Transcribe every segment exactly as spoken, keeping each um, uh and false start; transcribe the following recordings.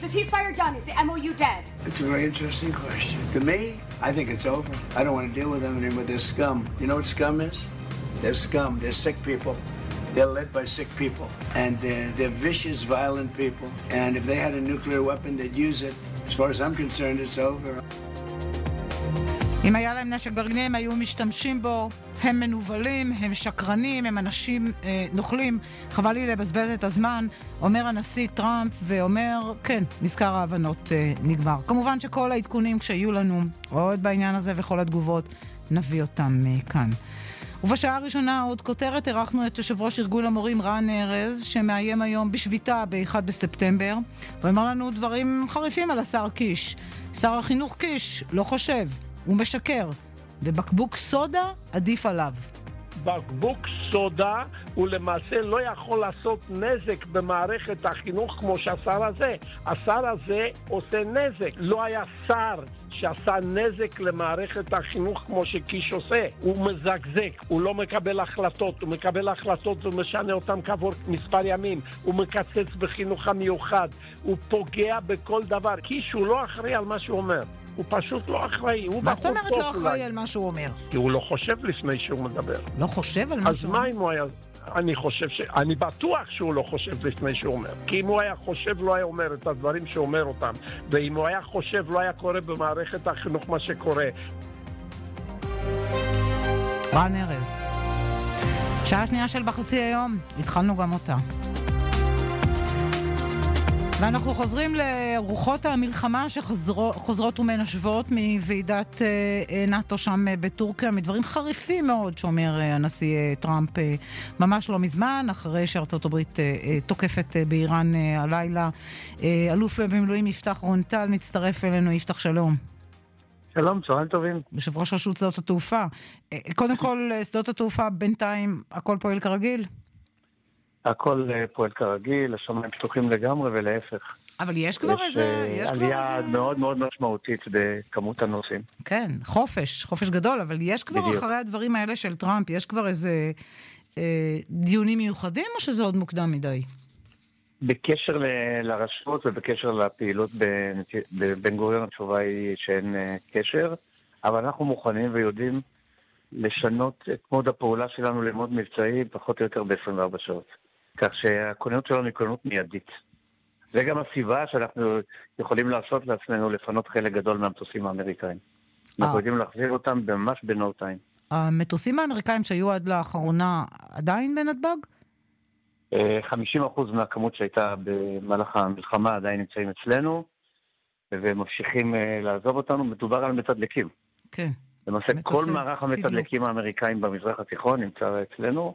the ceasefire done? Is the M O U dead? It's a very interesting question. To me, I think it's over. I don't want to deal with them anymore. They're scum. You know what scum is? They're scum. They're sick people. They're led by sick people. And they're, they're vicious, violent people. And if they had a nuclear weapon, they'd use it. As far as I'm concerned, it's over. אם היה להם נשק גרעיני, הם היו משתמשים בו. הם מנובלים, הם שקרנים, הם אנשים אה, נוכלים. חבל לי לבזבז את הזמן, אומר הנשיא טראמפ, ואומר, כן, מזכר ההבנות אה, נגמר. כמובן שכל העדכונים כשיהיו לנו עוד בעניין הזה וכל התגובות, נביא אותם אה, כאן. ובשעה הראשונה עוד כותרת, ערכנו את יושב ראש ארגון המורים רן ארז, שמאיים היום בשביתה ב-אחד בספטמבר, ואמר לנו דברים חריפים על השר קיש. שר החינוך קיש לא חושב, הוא משקר, ובקבוק סודה עדיף עליו. בקבוק סודה הוא למעשה לא יכול לעשות נזק במערכת החינוך כמו שהשר הזה. השר הזה עושה נזק. לא היה שר שעשה נזק למערכת החינוך כמו שקיש עושה. הוא מזגזק, הוא לא מקבל החלטות, הוא מקבל החלטות ומשנה אותם כעבור מספר ימים. הוא מקצץ בחינוך המיוחד, הוא פוגע בכל דבר. קיש הוא לא אחראי על מה שהוא אומר. הוא פשוט לא אחראי. מה זאת אומרת לא אחראי על מה שהוא אומר? כי הוא לא חושב לפני שהוא מדבר. לא חושב על מה שהוא אומר? אז מה אם הוא היה... אני חושב ש... אני בטוח שהוא לא חושב לפני שהוא אומר. כי אם הוא היה חושב, לא היה אומר את הדברים שהוא אומר אותם. ואם הוא היה חושב, לא היה קורה במערכת החינוך מה שקורה. רן ארז. שעה שנייה של בחצי היום. התחלנו גם אותה. ואנחנו חוזרים לרוחות המלחמה שחוזרות ומנשבות מוועידת נאטו שם בטורקיה, מדברים חריפים מאוד שאומר הנשיא טראמפ ממש לא מזמן, אחרי שארצות הברית תוקפת באיראן הלילה. אלוף במילואים יפתח רונטל מצטרף אלינו. יפתח, שלום. שלום, צהריים טובים. יושב ראש רשות שדות התעופה. קודם כל, שדות התעופה בינתיים הכל פועל כרגיל? הכל פועל כרגיל, השמיים פתוחים לגמרי ולהפך. אבל יש כבר איזה... יש עלייה מאוד מאוד משמעותית בכמות הנוסעים. כן, חופש, חופש גדול, אבל יש כבר בדיוק. אחרי הדברים האלה של טראמפ, יש כבר איזה אה, דיונים מיוחדים, או שזה עוד מוקדם מדי? בקשר ל- לרשות ובקשר לפעילות בבן גוריון, התשובה היא שאין קשר, אבל אנחנו מוכנים ויודעים לשנות את מוד הפעולה שלנו למוד מבצעי פחות או יותר ב-עשרים וארבע שעות. כך שהכוננות שלנו היא כוננות מיידית. זה גם הסיבה שאנחנו יכולים לעשות לעצמנו לפנות חלק גדול מהמטוסים האמריקאים. אנחנו יודעים להחזיר אותם ממש בנו טיים. המטוסים האמריקאים שהיו עד לאחרונה עדיין בנתב"ג? חמישים אחוז מהכמות שהייתה במהלך המלחמה עדיין נמצאים אצלנו, וממשיכים לעזוב אותנו. מדובר על מתדלקים. כן. למעשה כל מערך המתדלקים האמריקאים במזרח התיכון נמצא אצלנו,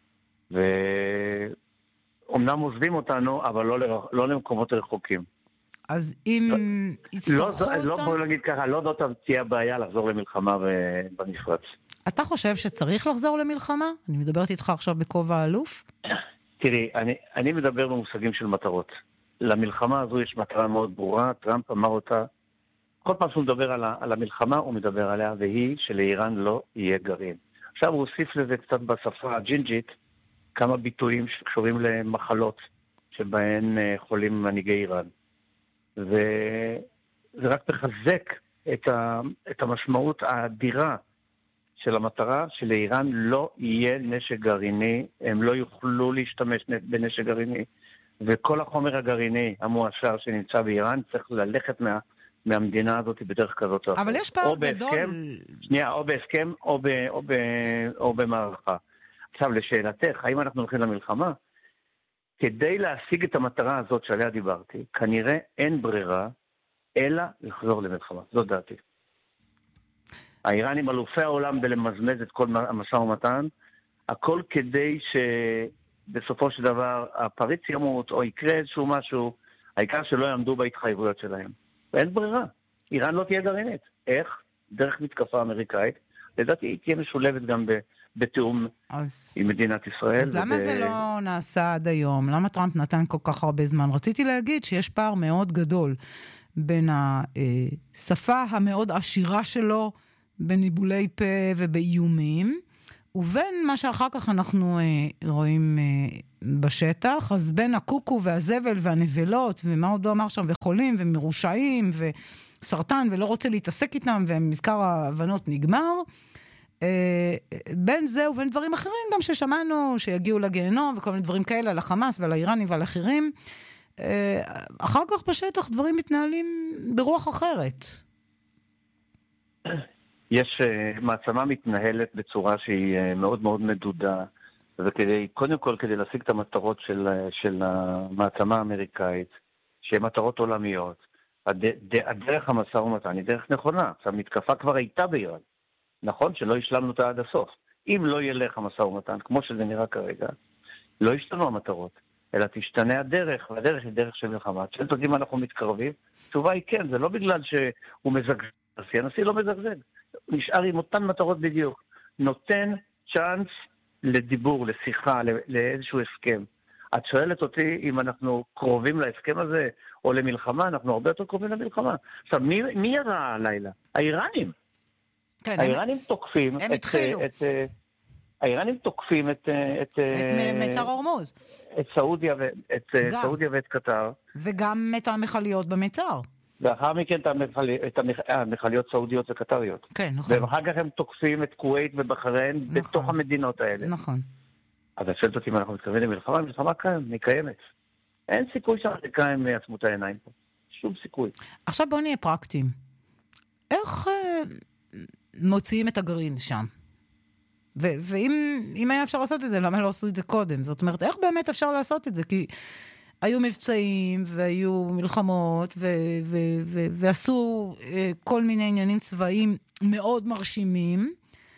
ואומנם עוזבים אותנו, אבל לא, לא למקומות רחוקים. אז אם יצטרכו לא, אותם... לא בוא נגיד ככה, לא זאת תהיה הבעיה לחזור למלחמה במפרץ. אתה חושב שצריך לחזור למלחמה? אני מדברת איתך עכשיו בכובע האלוף. תראי, אני, אני מדבר במושגים של מטרות. למלחמה הזו יש מטרה מאוד ברורה, טראמפ אמר אותה, כל פעם שהוא מדבר על, ה, על המלחמה, הוא מדבר עליה, והיא שלאיראן לא יהיה גרעין. עכשיו הוא הוסיף לזה קצת בשפה הג'ינג'ית, כמה ביטויים שקשורים למחלות, שבהן חולים מנהיגי איראן. וזה רק מחזק את, ה, את המשמעות האדירה של המטרה, שלאיראן לא יהיה נשק גרעיני, הם לא יוכלו להשתמש בנשק גרעיני, וכל החומר הגרעיני המואשר שנמצא באיראן צריך ללכת מה... מהמדינה הזאת בדרך כזאת. אבל יש פער גדול. שנייה, או בהסכם או, ב, או, ב, או במערכה. עכשיו, לשאלתך, האם אנחנו הולכים למלחמה? כדי להשיג את המטרה הזאת שעליה דיברתי, כנראה אין ברירה, אלא לחזור למלחמה. זאת דעתי. האיראנים אלופי העולם בלמזמז את כל המשא ומתן, הכל כדי שבסופו של דבר הפריץ ימות או יקרה איזשהו משהו, העיקר שלא יעמדו בהתחייבויות שלהם. ואין ברירה. איראן לא תהיה גרעינית. איך? דרך מתקפה אמריקאית. לדעתי היא תהיה משולבת גם בתיאום אז... עם מדינת ישראל. אז למה וב... זה לא נעשה עד היום? למה טראמפ נתן כל כך הרבה זמן? רציתי להגיד שיש פער מאוד גדול בין השפה המאוד עשירה שלו, בניבולי פה ובאיומים, ובין מה שאחר כך אנחנו אה, רואים אה, בשטח, אז בין הקוקו והזבל והנבלות, ומה עוד הוא אמר שם, וחולים ומרושעים וסרטן, ולא רוצה להתעסק איתם, ומזכר ההבנות נגמר, אה, בין זה ובין דברים אחרים, גם ששמענו שיגיעו לגיהנום, וכל מיני דברים כאלה, על החמאס ועל האיראנים ועל אחרים, אה, אחר כך בשטח דברים מתנהלים ברוח אחרת. יש uh, מעצמה מתנהלת בצורה שהיא uh, מאוד מאוד מדודה, וכדי, קודם כל כדי להשיג את המטרות של, של המעצמה האמריקאית, שהן מטרות עולמיות, הד, ד, הדרך המשא ומתן היא דרך נכונה. המתקפה כבר הייתה באיראן. נכון שלא השלמנו אותה עד הסוף. אם לא ילך המשא ומתן, כמו שזה נראה כרגע, לא ישתנו המטרות, אלא תשתנה הדרך, והדרך היא דרך של מלחמה. שואלת אותי אם אנחנו מתקרבים, תשובה היא כן, זה לא בגלל שהוא מזגזג, הנשיא לא מזגזג. נשאר עם אותן מטרות בדיוק. נותן צ'אנס לדיבור, לשיחה, לאיזשהו הסכם. את שואלת אותי אם אנחנו קרובים להסכם הזה, או למלחמה, אנחנו הרבה יותר קרובים למלחמה. עכשיו, מי, מי יראה הלילה? האיראנים. כן, האיראנים הם, תוקפים הם את... התחילו. את, את האיראנים תוקפים את... את, את מצר הורמוז. את סעודיה, ואת, סעודיה ואת קטר. וגם את המחליות במצר. ואחר מכן את המחליות סעודיות וקטריות. כן, נכון. ואחר כך הם תוקפים את כווית ובחריין נכון. בתוך המדינות האלה. נכון. אז את שואלת אותי אם אנחנו מתכוונים למלחמה, מלחמה קיים, היא קיימת. אין סיכוי שהאמריקאים יעצמו את העיניים פה. שום סיכוי. עכשיו בואו נהיה פרקטיים. איך אה, מוציאים את הגרעין שם? ו- ואם היה אפשר לעשות את זה, למה לא עשו את זה קודם? זאת אומרת, איך באמת אפשר לעשות את זה? כי היו מבצעים, והיו מלחמות, ו- ו- ו- ועשו uh, כל מיני עניינים צבאיים מאוד מרשימים,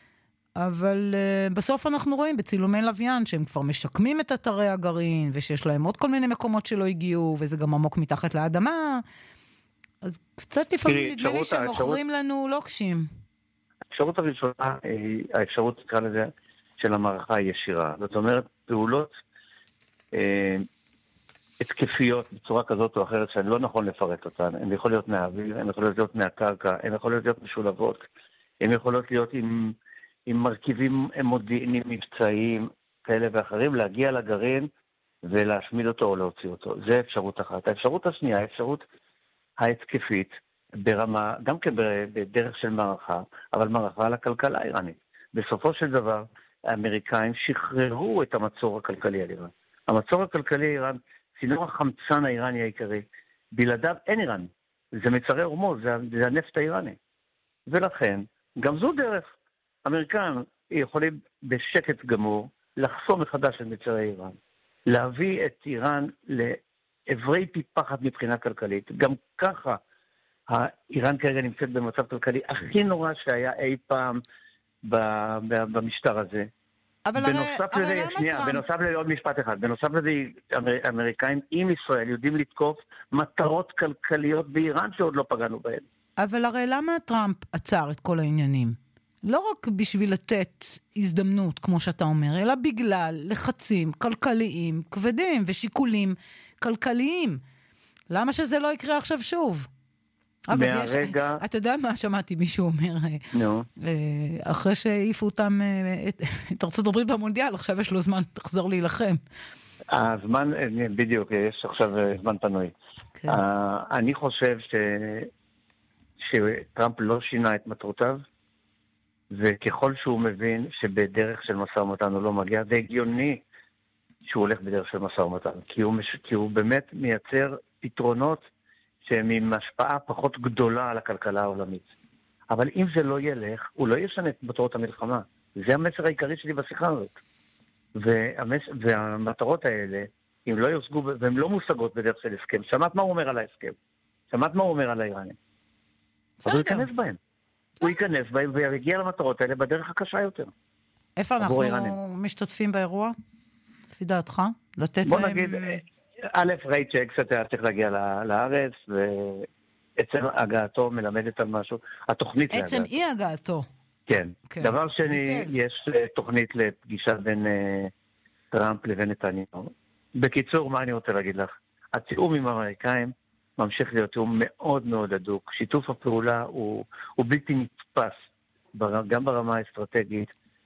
אבל uh, בסוף אנחנו רואים בצילומי לוויין, שהם כבר משקמים את אתרי הגרעין, ושיש להם עוד כל מיני מקומות שלא הגיעו, וזה גם עמוק מתחת לאדמה, אז קצת לפעמים נדמה לי שהם מוכרים לנו לוקשים. האפשרות הראשונה, האפשרות כאן לזה, של המערכה הישירה. זאת אומרת, פעולות אה, התקפיות בצורה כזאת או אחרת, שאני לא נכון לפרט אותן. הן יכולות להיות מהאוויר, הן יכולות להיות מהקרקע, הן יכולות להיות משולבות, הן יכולות להיות עם, עם מרכיבים מודיעיניים מבצעיים כאלה ואחרים, להגיע לגרעין ולהשמיד אותו או להוציא אותו. זה אפשרות אחת. האפשרות השנייה, האפשרות ההתקפית, ברמה, גם כן בדרך של מערכה, אבל מערכה על הכלכלה האיראנית. בסופו של דבר, האמריקאים שחררו את המצור הכלכלי על איראן. המצור הכלכלי האיראן, צינור החמצן האיראני העיקרי, בלעדיו אין איראן. זה מצרי הורמוז, זה, זה הנפט האיראני. ולכן, גם זו דרך. האמריקאים יכולים בשקט גמור לחסום מחדש את מצרי איראן, להביא את איראן לעברי פי פחת מבחינה כלכלית. גם ככה, האיראן כרגע נמצאת במצב כלכלי הכי נורא שהיה אי פעם במשטר הזה. אבל בנוסף הרי, לזה, אבל שנייה, טראמפ... בנוסף לזה עוד משפט אחד, בנוסף לזה האמריקאים עם ישראל יודעים לתקוף מטרות כלכליות באיראן שעוד לא פגענו בהן. אבל הרי למה טראמפ עצר את כל העניינים? לא רק בשביל לתת הזדמנות, כמו שאתה אומר, אלא בגלל לחצים כלכליים כבדים ושיקולים כלכליים. למה שזה לא יקרה עכשיו שוב? אגב, יש, אתה יודע מה שמעתי מישהו אומר, no. אחרי שהעיפו אותם את, את ארצות הברית במונדיאל, עכשיו יש לו זמן לחזור להילחם. הזמן, בדיוק, יש עכשיו זמן פנוי. Okay. Uh, אני חושב ש, שטראמפ לא שינה את מטרותיו, וככל שהוא מבין שבדרך של משא ומתן הוא לא מגיע, זה הגיוני שהוא הולך בדרך של משא ומתן, כי הוא, כי הוא באמת מייצר פתרונות שהם עם השפעה פחות גדולה על הכלכלה העולמית. אבל אם זה לא ילך, הוא לא ישנה את מטרות המלחמה. זה המסר העיקרי שלי בשיחה הזאת. והמס... והמטרות האלה, אם לא יושגו, והן לא מושגות בדרך של הסכם. שמעת מה הוא אומר על ההסכם? שמעת מה הוא אומר על האיראנים? אז הוא ייכנס בהם. הוא ייכנס בהם ויגיע למטרות האלה בדרך הקשה יותר. איפה אנחנו משתתפים באירוע? לפי דעתך? לתת בוא להם... נגיד... א', ראי צ'ק שאתה צריך להגיע לארץ, ועצם הגעתו מלמדת על משהו. התוכנית להגעתו. עצם אי הגעתו. כן. דבר שני, יש תוכנית לפגישה בין טראמפ לבין נתניהו. בקיצור, מה אני רוצה להגיד לך? התיאום עם האמריקאים ממשיך להיות תיאום מאוד מאוד הדוק. שיתוף הפעולה הוא בלתי נתפס, גם ברמה האסטרטגית,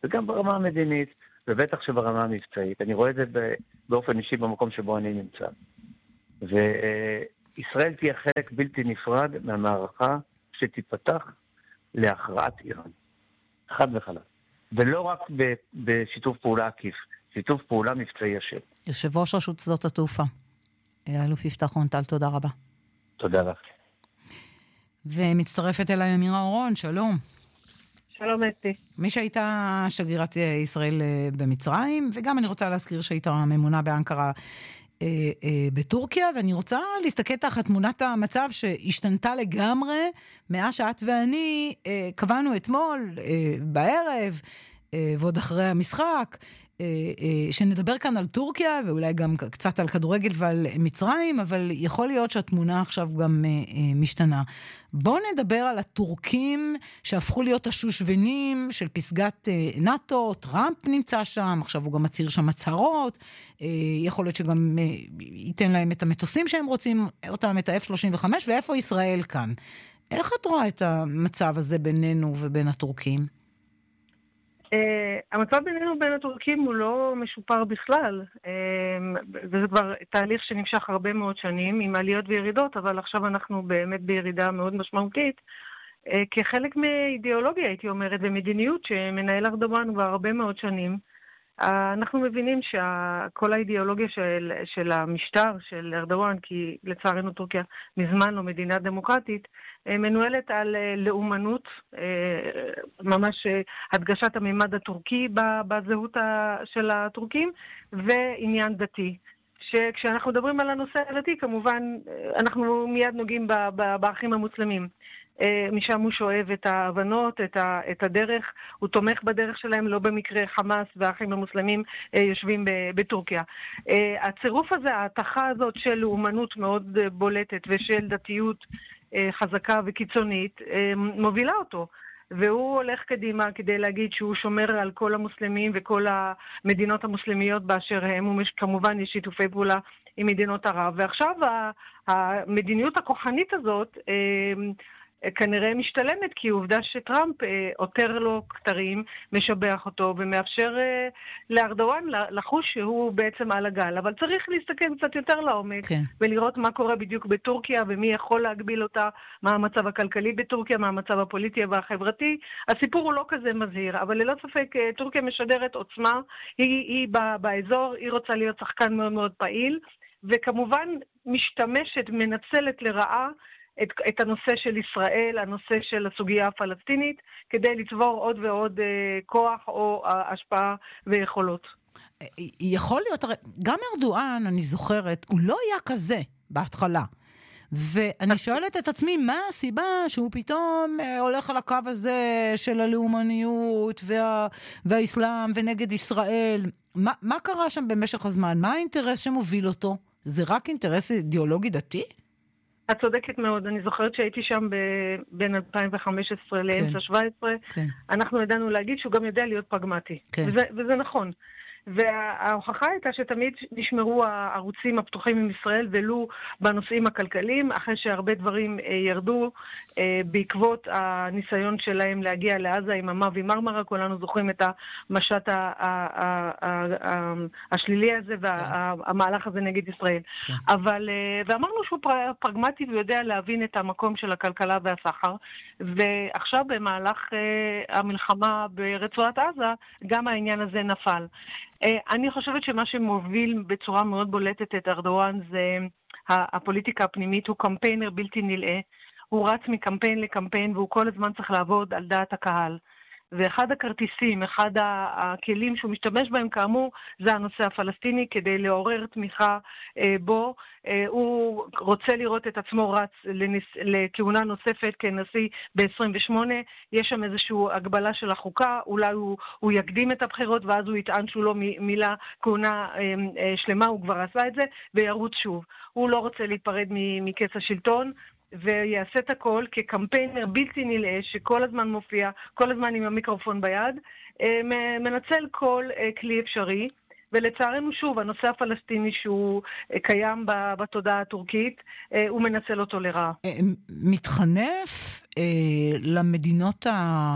וגם ברמה המדינית, ובטח שברמה המבצעית. אני רואה את זה באופן אישי במקום שבו אני נמצא. וישראל תהיה חלק בלתי נפרד מהמערכה שתיפתח להכרעת איראן. חד וחלק. ולא רק בשיתוף פעולה עקיף, שיתוף פעולה מבצעי ישיר. יושב ראש רשות שדות התעופה, אלוף יפתח רון-טל, תודה רבה. תודה לך. ומצטרפת אליי אמירה אורון, שלום. שלום אסתי. מי שהייתה שגרירת ישראל במצרים, וגם אני רוצה להזכיר שהייתה ממונה באנקרה אה, אה, בטורקיה, ואני רוצה להסתכל תחת תמונת המצב שהשתנתה לגמרי, מאז שאת ואני אה, קבענו אתמול אה, בערב, אה, ועוד אחרי המשחק, שנדבר כאן על טורקיה, ואולי גם קצת על כדורגל ועל מצרים, אבל יכול להיות שהתמונה עכשיו גם משתנה. בואו נדבר על הטורקים שהפכו להיות השושבנים של פסגת נאטו, טראמפ נמצא שם, עכשיו הוא גם מצהיר שם הצהרות, יכול להיות שגם ייתן להם את המטוסים שהם רוצים, אותם את ה-אף שלושים וחמש, ואיפה ישראל כאן? איך את רואה את המצב הזה בינינו ובין הטורקים? Uh, המצב בינינו בין הטורקים הוא לא משופר בכלל, uh, וזה כבר תהליך שנמשך הרבה מאוד שנים עם עליות וירידות, אבל עכשיו אנחנו באמת בירידה מאוד משמעותית, uh, כחלק מאידיאולוגיה, הייתי אומרת, ומדיניות שמנהל ארדואן כבר הרבה מאוד שנים. Uh, אנחנו מבינים שכל האידיאולוגיה של, של המשטר של ארדואן, כי לצערנו טורקיה מזמן לא מדינה דמוקרטית, מנוהלת על לאומנות, ממש הדגשת הממד הטורקי בזהות של הטורקים, ועניין דתי. שכשאנחנו מדברים על הנושא הדתי, כמובן, אנחנו מיד נוגעים באחים המוסלמים. משם הוא שואב את ההבנות, את, ה, את הדרך, הוא תומך בדרך שלהם, לא במקרה חמאס והאחים המוסלמים יושבים בטורקיה. הצירוף הזה, ההתחה הזאת של לאומנות מאוד בולטת ושל דתיות חזקה וקיצונית, מובילה אותו. והוא הולך קדימה כדי להגיד שהוא שומר על כל המוסלמים וכל המדינות המוסלמיות באשר הם, וכמובן יש שיתופי פעולה עם מדינות ערב. ועכשיו המדיניות הכוחנית הזאת כנראה משתלמת, כי עובדה שטראמפ עותר לו כתרים, משבח אותו ומאפשר לארדואן לחוש שהוא בעצם על הגל. אבל צריך להסתכל קצת יותר לעומק, כן. ולראות מה קורה בדיוק בטורקיה ומי יכול להגביל אותה, מה המצב הכלכלי בטורקיה, מה המצב הפוליטי והחברתי. הסיפור הוא לא כזה מזהיר, אבל ללא ספק טורקיה משדרת עוצמה, היא, היא באזור, היא רוצה להיות שחקן מאוד מאוד פעיל, וכמובן משתמשת, מנצלת לרעה את, את הנושא של ישראל, הנושא של הסוגיה הפלסטינית, כדי לצבור עוד ועוד אה, כוח או אה, השפעה ויכולות. יכול להיות, גם ארדואן, אני זוכרת, הוא לא היה כזה בהתחלה. ואני שואלת את עצמי, מה הסיבה שהוא פתאום הולך על הקו הזה של הלאומניות וה, והאסלאם ונגד ישראל? מה, מה קרה שם במשך הזמן? מה האינטרס שמוביל אותו? זה רק אינטרס אידיאולוגי דתי? את צודקת מאוד, אני זוכרת שהייתי שם ב- בין אלפיים וחמש עשרה לאמצע שבע עשרה, כן. אנחנו ידענו להגיד שהוא גם יודע להיות פרגמטי, כן. וזה, וזה נכון. וההוכחה הייתה שתמיד נשמרו הערוצים הפתוחים עם ישראל, ולו בנושאים הכלכליים, אחרי שהרבה דברים ירדו בעקבות הניסיון שלהם להגיע לעזה עם המאבי מרמרה. כולנו זוכרים את המשט השלילי הזה והמהלך הזה נגד ישראל. אבל, ואמרנו שהוא פרגמטי ויודע להבין את המקום של הכלכלה והסחר, ועכשיו במהלך המלחמה ברצועת עזה, גם העניין הזה נפל. אני חושבת שמה שמוביל בצורה מאוד בולטת את ארדואן זה הפוליטיקה הפנימית, הוא קמפיינר בלתי נלאה, הוא רץ מקמפיין לקמפיין והוא כל הזמן צריך לעבוד על דעת הקהל. ואחד הכרטיסים, אחד הכלים שהוא משתמש בהם כאמור, זה הנושא הפלסטיני, כדי לעורר תמיכה אה, בו. אה, הוא רוצה לראות את עצמו רץ לנס, לכהונה נוספת כנשיא ב-עשרים ושמונה, יש שם איזושהי הגבלה של החוקה, אולי הוא, הוא יקדים את הבחירות, ואז הוא יטען שהוא לא מילה כהונה אה, אה, שלמה, הוא כבר עשה את זה, וירוץ שוב. הוא לא רוצה להיפרד מכס השלטון, ויעשה את הכל כקמפיינר בלתי נלאה, שכל הזמן מופיע, כל הזמן עם המיקרופון ביד, מנצל כל כלי אפשרי, ולצערנו שוב, הנושא הפלסטיני שהוא קיים בתודעה הטורקית, הוא מנצל אותו לרעה. מתחנף אה, למדינות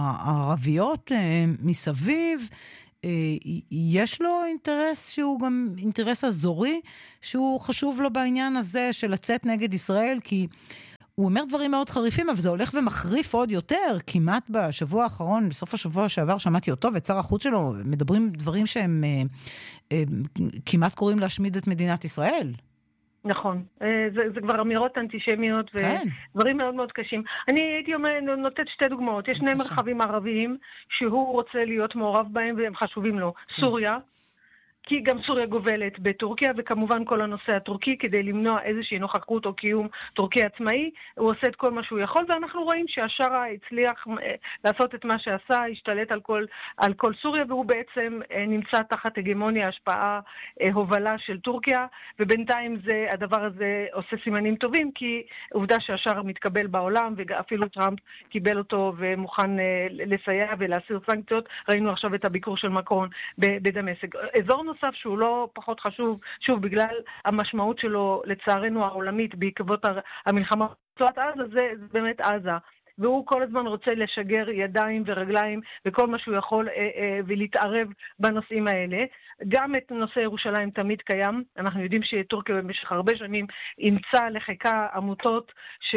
הערביות אה, מסביב, אה, יש לו אינטרס שהוא גם אינטרס אזורי, שהוא חשוב לו בעניין הזה של לצאת נגד ישראל, כי הוא אומר דברים מאוד חריפים, אבל זה הולך ומחריף עוד יותר. כמעט בשבוע האחרון, בסוף השבוע שעבר, שמעתי אותו ואת שר החוץ שלו, מדברים דברים שהם אה, אה, כמעט קוראים להשמיד את מדינת ישראל. נכון, זה, זה כבר אמירות אנטישמיות ודברים מאוד מאוד קשים. אני הייתי אומר, נותנת שתי דוגמאות. יש שני מרחבים ערביים שהוא רוצה להיות מעורב בהם והם חשובים לו. סוריה, כי גם סוריה גובלת בטורקיה, וכמובן כל הנושא הטורקי, כדי למנוע איזושהי נוכחות או קיום טורקי עצמאי, הוא עושה את כל מה שהוא יכול, ואנחנו רואים שהשרה הצליח לעשות את מה שעשה, השתלט על כל, על כל סוריה, והוא בעצם נמצא תחת הגמוניה, השפעה, הובלה של טורקיה, ובינתיים זה, הדבר הזה עושה סימנים טובים, כי עובדה שהשרה מתקבל בעולם, ואפילו טראמפ קיבל אותו ומוכן לסייע ולהסיר סנקציות. ראינו עכשיו את הביקור של מקרון בדמשק. אזור נוסף שהוא לא פחות חשוב, שוב, בגלל המשמעות שלו, לצערנו העולמית, בעקבות המלחמה ברצועת עזה, זה, זה באמת עזה. והוא כל הזמן רוצה לשגר ידיים ורגליים, וכל מה שהוא יכול, אה, אה, ולהתערב בנושאים האלה. גם את נושא ירושלים תמיד קיים. אנחנו יודעים שטורקיה במשך הרבה שנים אימצה לחיקה עמותות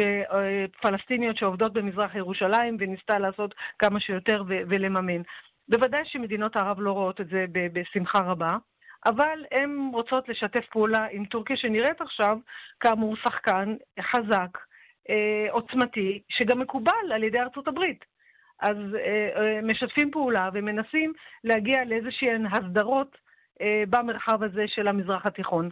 פלסטיניות שעובדות במזרח ירושלים, וניסתה לעשות כמה שיותר ו- ולממן. בוודאי שמדינות ערב לא רואות את זה בשמחה רבה, אבל הן רוצות לשתף פעולה עם טורקיה שנראית עכשיו כאמור שחקן חזק, עוצמתי, שגם מקובל על ידי ארצות הברית. אז משתפים פעולה ומנסים להגיע לאיזושהי הסדרות במרחב הזה של המזרח התיכון.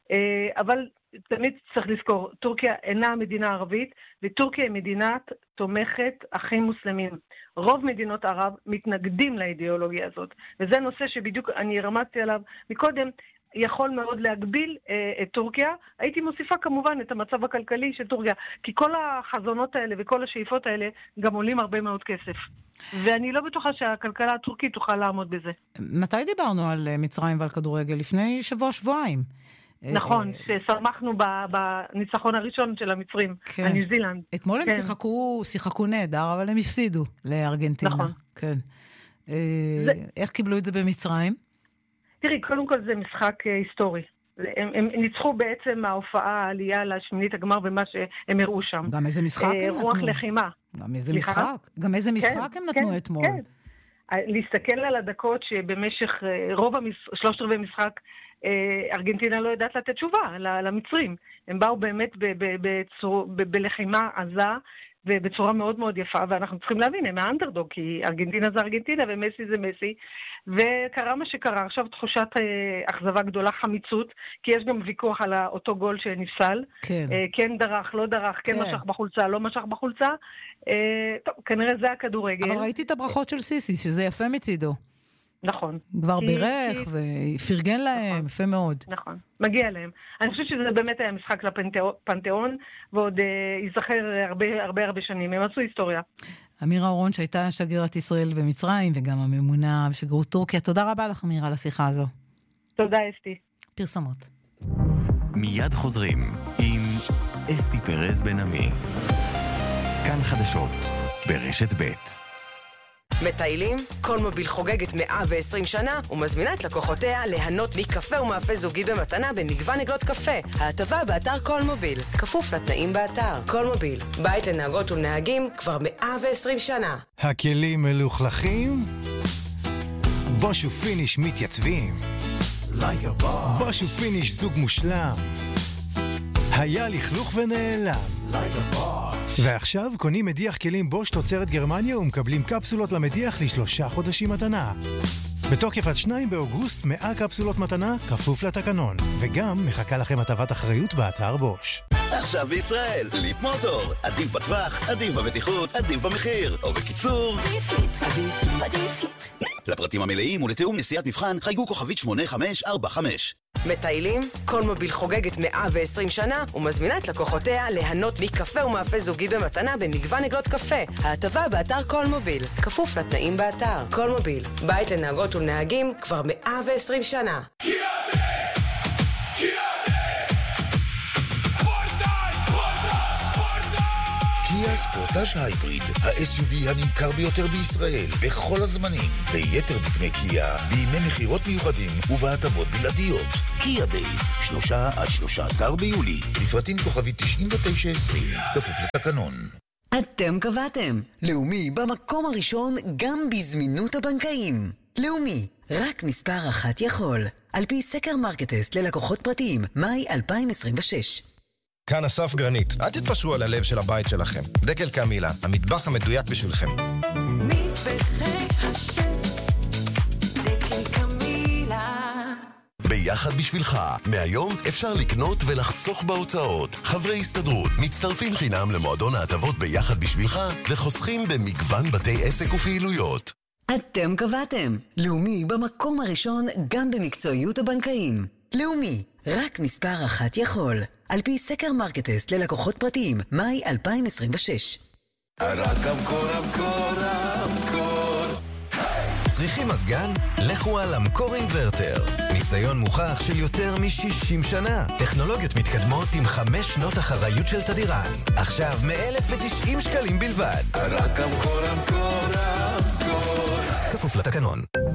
אבל תמיד צריך לזכור, טורקיה אינה מדינה ערבית, וטורקיה היא מדינת תומכת אחים מוסלמים. רוב מדינות ערב מתנגדים לאידיאולוגיה הזאת, וזה נושא שבדיוק אני רמזתי עליו מקודם, יכול מאוד להגביל אה, את טורקיה. הייתי מוסיפה כמובן את המצב הכלכלי של טורקיה, כי כל החזונות האלה וכל השאיפות האלה גם עולים הרבה מאוד כסף. ואני לא בטוחה שהכלכלה הטורקית תוכל לעמוד בזה. מתי דיברנו על מצרים ועל כדורגל? לפני שבוע שבועיים. נכון, ששמחנו בניצחון הראשון של המצרים, כן. על ניו זילנד. אתמול הם כן. שיחקו, שיחקו נהדר, אבל הם הפסידו לארגנטינה. נכון. כן. זה... איך קיבלו את זה במצרים? תראי, קודם כל זה משחק היסטורי. הם, הם ניצחו בעצם ההופעה, העלייה לשמינית הגמר ומה שהם הראו שם. גם איזה משחק הם נתנו. רוח לחימה. גם איזה משחק. גם איזה משחק כן, הם נתנו כן, אתמול. כן. להסתכל על הדקות שבמשך רוב המש... שלושת רבעי משחק ארגנטינה לא יודעת לתת תשובה למצרים. הם באו באמת ב- ב- בצור... ב- בלחימה עזה ובצורה מאוד מאוד יפה, ואנחנו צריכים להבין, הם האנדרדוג, כי ארגנטינה זה ארגנטינה ומסי זה מסי, וקרה מה שקרה. עכשיו תחושת אכזבה גדולה, חמיצות, כי יש גם ויכוח על אותו גול שנפסל. כן. כן דרך, לא דרך, כן, כן משך בחולצה, לא משך בחולצה. טוב, כנראה זה הכדורגל. אבל ראיתי את הברכות של סיסי, שזה יפה מצידו. נכון. כבר בירך ופרגן להם, יפה מאוד. נכון, מגיע להם. אני חושבת שזה באמת היה משחק לפנתיאון, ועוד ייזכר הרבה הרבה הרבה שנים. הם עשו היסטוריה. אמירה אורון, שהייתה שגרירת ישראל במצרים, וגם הממונה בשגרירות טורקיה. תודה רבה לך, אמירה, לשיחה הזו. תודה, אסתי. פרסמות. מיד חוזרים עם אסתי פרז בן עמי. כאן חדשות ברשת ב'. מטיילים? קולמוביל חוגגת מאה ועשרים שנה ומזמינה את לקוחותיה ליהנות מקפה ומאפה זוגי במתנה במגוון עגלות קפה. ההטבה באתר קולמוביל, כפוף לתנאים באתר. קולמוביל, בית לנהגות ולנהגים כבר מאה ועשרים שנה. הכלים מלוכלכים? בוש ופיניש מתייצבים. בוש ופיניש זוג מושלם. היה לכלוך ונעלם. ועכשיו קונים מדיח כלים בוש תוצרת גרמניה ומקבלים קפסולות למדיח לשלושה חודשים מתנה. בתוקף עד שניים באוגוסט מאה קפסולות מתנה, כפוף לתקנון. וגם מחכה לכם הטבת אחריות באתר בוש. עכשיו בישראל, ליפ מוטור. עדיף בטווח, עדיף בבטיחות, עדיף במחיר. או בקיצור, עדיף ליפ, עדיף ליפ, עדיף ליפ. לפרטים המלאים ולתיאום נסיעת מבחן, חייגו כוכבית שמונה חמש ארבע חמש. מטיילים? קולמוביל חוגגת מאה ועשרים שנה ומזמינה את לקוחותיה ליהנות מקפה ומאפה זוגי במתנה במגוון עגלות קפה. ההטבה באתר קולמוביל, כפוף לתנאים באתר. קולמוביל, בית לנהגות ולנהגים כבר מאה ועשרים שנה. קיה ספורטאז' הייבריד, ה-אס יו וי הנמכר ביותר בישראל בכל הזמנים, ביתר דגמי קיה, בימי מחירות מיוחדים ובהטבות בלעדיות. קיה דייז, שלושה עד שלושה עשר ביולי, לפרטים כוכבי תשעים ותשע עשרים, כפוף לתקנון. אתם קבעתם, לאומי במקום הראשון גם בזמינות הבנקאים. לאומי, רק מספר אחת יכול, על פי סקר מרקטסט ללקוחות פרטיים, מאי אלפיים עשרים ושש. כאן אסף גרנית, אל תתפשרו על הלב של הבית שלכם. דקל קמילה, המטבח המדויק בשבילכם. מטבחי השף, דקל קמילה. ביחד בשבילך, מהיום אפשר לקנות ולחסוך בהוצאות. חברי הסתדרות מצטרפים חינם למועדון ההטבות ביחד בשבילך וחוסכים במגוון בתי עסק ופעילויות. אתם קבעתם, לאומי במקום הראשון גם במקצועיות הבנקאים. לאומי, רק מספר אחת יכול, על פי סקר מרקטסט ללקוחות פרטיים, מאי אלפיים עשרים ושש. רק אמקור, אמקור, אמקור. צריכים מזגן? לכו על אמקור אינברטר. ניסיון מוכח של יותר מ-שישים שנה. טכנולוגיות מתקדמות עם חמש שנות אחריות של תדירן. עכשיו מ-אלף ותשעים שקלים בלבד. רק אמקור, אמקור, אמקור. כפוף לתקנון.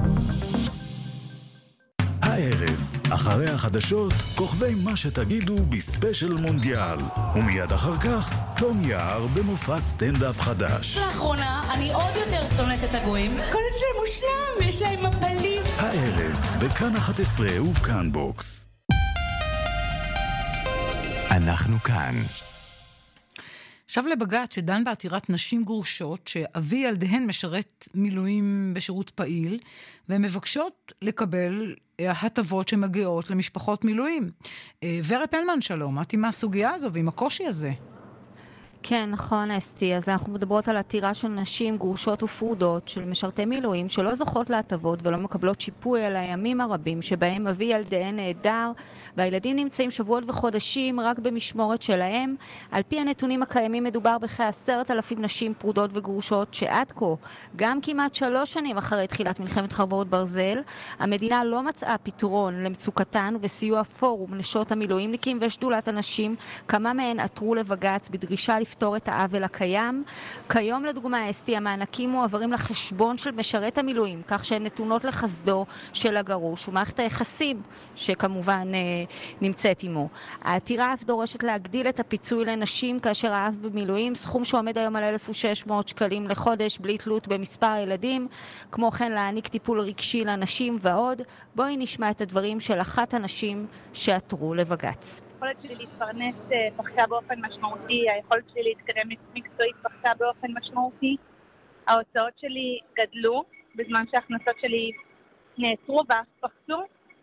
הערב, אחרי החדשות, כוכבי מה שתגידו בספיישל מונדיאל. ומיד אחר כך, תום יער במופע סטנדאפ חדש. לאחרונה, אני עוד יותר שונאת את הגויים. כל אצלם מושלם, יש להם מפלים. הערב, בכאן אחת עשרה וכאן בוקס. אנחנו כאן. עכשיו לבג"ץ שדן בעתירת נשים גרושות שאבי ילדיהן משרת מילואים בשירות פעיל, והן מבקשות לקבל הטבות שמגיעות למשפחות מילואים. ורד פלמן, שלום, את עם הסוגיה הזו ועם הקושי הזה. כן, נכון, אסתי. אז אנחנו מדברות על עתירה של נשים גרושות ופרודות של משרתי מילואים שלא זוכות להטבות ולא מקבלות שיפוי על הימים הרבים שבהם אבי ילדיהן נהדר, והילדים נמצאים שבועות וחודשים רק במשמורת שלהם. על פי הנתונים הקיימים מדובר בכ-עשרת אלפים נשים פרודות וגרושות שעד כה, גם כמעט שלוש שנים אחרי תחילת מלחמת חרבות ברזל, המדינה לא מצאה פתרון למצוקתן, וסיוע פורום נשות המילואימניקים ושדולת הנשים, כמה מהן עתרו לבג"ץ בדרישה לפתור את העוול הקיים. כיום לדוגמה אסתי, המענקים מועברים לחשבון של משרת המילואים, כך שהן נתונות לחסדו של הגרוש ומערכת היחסים שכמובן אה, נמצאת עמו. העתירה אף דורשת להגדיל את הפיצוי לנשים כאשר האב במילואים, סכום שעומד היום על אלף ושש מאות שקלים לחודש בלי תלות במספר הילדים, כמו כן להעניק טיפול רגשי לנשים ועוד. בואי נשמע את הדברים של אחת הנשים שעתרו לבג"ץ. היכולת שלי להתפרנס פחתה באופן משמעותי, היכולת שלי להתקדם מקצועית פחתה באופן משמעותי, ההוצאות שלי גדלו בזמן שההכנסות שלי נעצרו ואף פחתו,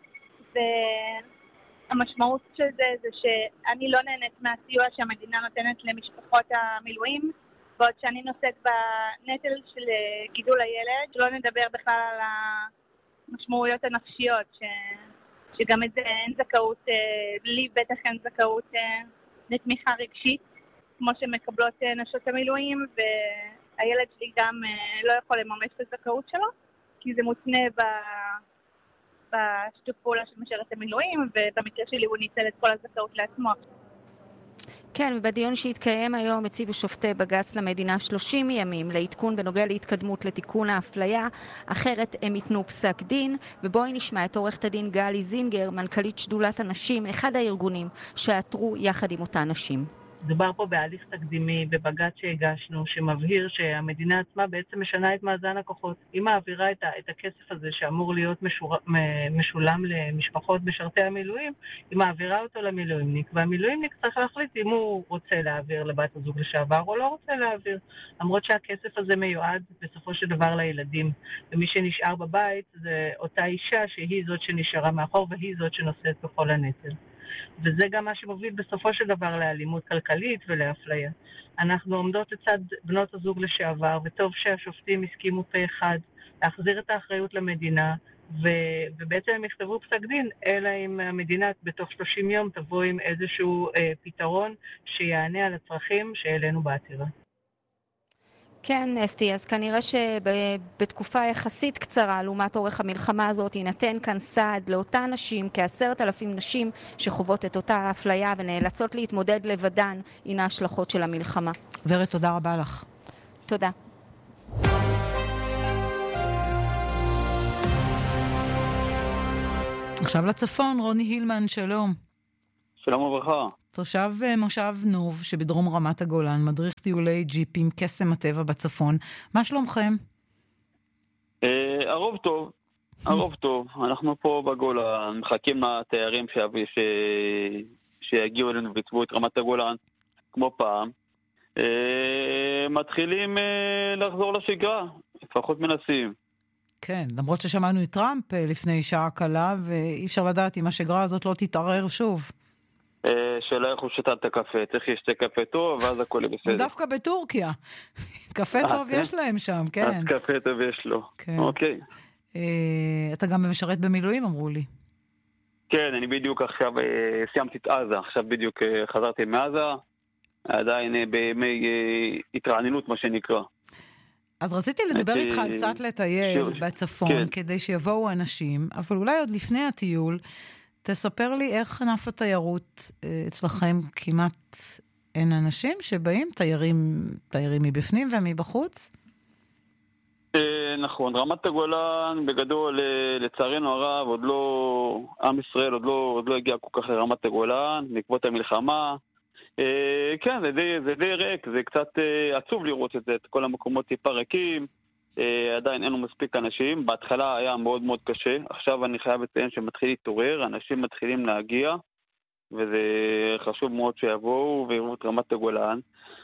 והמשמעות של זה זה שאני לא נהנית מהסיוע שהמדינה נותנת למשפחות המילואים, בעוד שאני נושאת בנטל של גידול הילד, שלא נדבר בכלל על המשמעויות הנפשיות ש... שגם את זה אין זכאות, לי בטח אין זכאות לתמיכה רגשית, כמו שמקבלות נשות המילואים, והילד שלי גם לא יכול לממש את הזכאות שלו, כי זה מותנה בשיתוף פעולה של משרת המילואים, ובמקרה שלי הוא ניצל את כל הזכאות לעצמו. כן, ובדיון שהתקיים היום הציבו שופטי בג"ץ למדינה שלושים ימים לעדכון בנוגע להתקדמות לתיקון האפליה, אחרת הם ייתנו פסק דין. ובואי נשמע את עורכת הדין גלי זינגר, מנכ"לית שדולת הנשים, אחד הארגונים שעתרו יחד עם אותן נשים. דובר פה בהליך תקדימי בבג"ץ שהגשנו, שמבהיר שהמדינה עצמה בעצם משנה את מאזן הכוחות. היא מעבירה את, את הכסף הזה שאמור להיות משור, משולם למשפחות משרתי המילואים, היא מעבירה אותו למילואימניק, והמילואימניק צריך להחליט אם הוא רוצה להעביר לבת הזוג לשעבר או לא רוצה להעביר. למרות שהכסף הזה מיועד בסופו של דבר לילדים, ומי שנשאר בבית זה אותה אישה שהיא זאת שנשארה מאחור והיא זאת שנושאת בכל הנטל. וזה גם מה שמוביל בסופו של דבר לאלימות כלכלית ולאפליה. אנחנו עומדות לצד בנות הזוג לשעבר, וטוב שהשופטים הסכימו פה אחד להחזיר את האחריות למדינה, ו... ובעצם הם יכתבו פסק דין, אלא אם המדינה בתוך שלושים יום תבוא עם איזשהו אה, פתרון שיענה על הצרכים שאלינו בעתירה. כן, אסתי, אז כנראה שבתקופה יחסית קצרה, לעומת אורך המלחמה הזאת, יינתן כאן סעד לאותן נשים, כעשרת אלפים נשים שחוות את אותה האפליה ונאלצות להתמודד לבדן עם ההשלכות של המלחמה. ורד, תודה רבה לך. תודה. עכשיו לצפון, רוני הילמן, שלום. שלום וברכה. תושב מושב נוב שבדרום רמת הגולן, מדריך טיולי ג'יפים, קסם הטבע בצפון. מה שלומכם? הרוב טוב, הרוב טוב. אנחנו פה בגולן, מחכים לתיירים שיגיעו אלינו ויצבו את רמת הגולן, כמו פעם. מתחילים לחזור לשגרה, לפחות מנסים. כן, למרות ששמענו את טראמפ לפני שעה קלה, ואי אפשר לדעת אם השגרה הזאת לא תתערער שוב. שאלה איך הוא שתה את הקפה, צריך לשתה קפה טוב, ואז הכל בסדר. ודווקא בטורקיה. קפה טוב יש להם שם, כן. אז קפה טוב יש לו. אוקיי. אתה גם משרת במילואים, אמרו לי. כן, אני בדיוק עכשיו סיימתי את עזה, עכשיו בדיוק חזרתי מעזה, עדיין בימי התרעננות, מה שנקרא. אז רציתי לדבר איתך קצת לטייל בצפון, כדי שיבואו אנשים, אבל אולי עוד לפני הטיול, תספר לי איך ענף התיירות אצלכם כמעט אין אנשים שבאים, תיירים, תיירים מבפנים ומבחוץ? נכון, רמת הגולן בגדול, לצערנו הרב, עוד לא, עם ישראל עוד לא, עוד לא הגיע כל כך לרמת הגולן, בעקבות המלחמה. כן, זה די, זה די ריק, זה קצת עצוב לראות את זה, את כל המקומות טיפה ריקים. עדיין אין לו מספיק אנשים, בהתחלה היה מאוד מאוד קשה, עכשיו אני חייב לציין שמתחיל להתעורר, אנשים מתחילים להגיע, וזה חשוב מאוד שיבואו ויראו את רמת הגולן,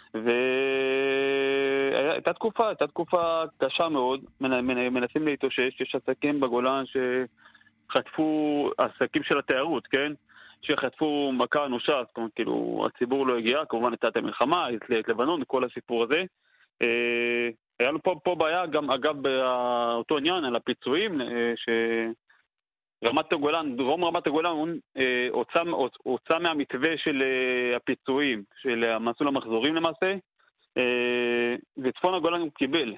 והייתה תקופה, הייתה תקופה קשה מאוד, מנסים להתאושש, יש עסקים בגולן שחטפו, עסקים של התיירות, כן? שחטפו מכה אנושה, זאת אומרת, כאילו, הציבור לא הגיע, כמובן הייתה את המלחמה, את לבנון, כל הסיפור הזה, היה לנו פה, פה בעיה גם אגב באותו עניין על הפיצויים שרמת הגולן, דרום רמת הגולן הוצא, הוצא מהמתווה של הפיצויים, של המסלול המחזורים למעשה, וצפון הגולן הוא קיבל.